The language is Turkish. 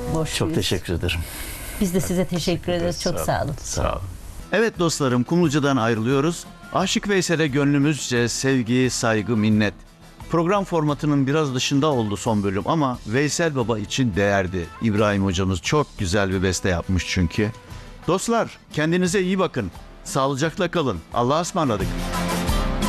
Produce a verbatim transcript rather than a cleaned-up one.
borçluyuz. Çok teşekkür ederim. Biz de size teşekkür ederiz. Çok sağ olun. Sağ olun. Evet dostlarım, Kumluca'dan ayrılıyoruz. Aşık Veysel'e gönlümüzce sevgi, saygı, minnet. Program formatının biraz dışında oldu son bölüm ama Veysel Baba için değerdi. İbrahim hocamız çok güzel bir beste yapmış çünkü. Dostlar, kendinize iyi bakın. Sağlıcakla kalın. Allah'a ısmarladık.